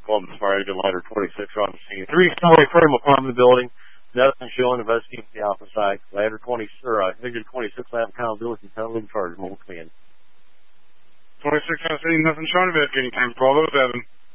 Columbus Fire Engine Ladder 26 on the scene. 3-story frame apartment building. Nothing showing. Investigating the alpha site. Ladder 20, Engine 26 lab accountability and penalty charge. Mobile command. 26 on scene. Nothing showing. Investigating 10-1207.